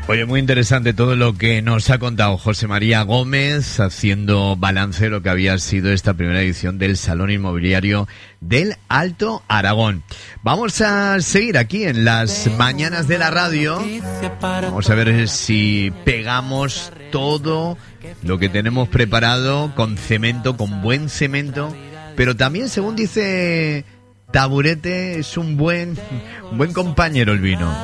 Oye, muy interesante todo lo que nos ha contado José María Gómez, haciendo balance de lo que había sido esta primera edición del Salón Inmobiliario del Alto Aragón. Vamos a seguir aquí en las mañanas de la radio. Vamos a ver si pegamos todo lo que tenemos preparado con cemento, con buen cemento, pero también, según dice Taburete, es un buen compañero el vino.